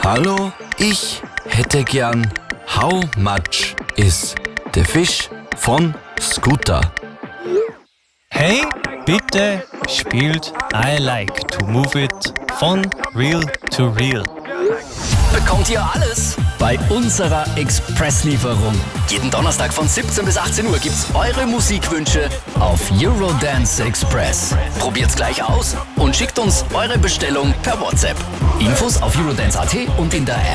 Hallo, ich hätte gern How much is the fish von Scooter? Hey, bitte spielt I Like to Move It von Real to Real. Bekommt ihr alles bei unserer Expresslieferung. Jeden Donnerstag von 17 bis 18 Uhr gibt's eure Musikwünsche auf Eurodance Express. Probiert's gleich aus und schickt uns eure Bestellung per WhatsApp. Infos auf Eurodance.at und in der App.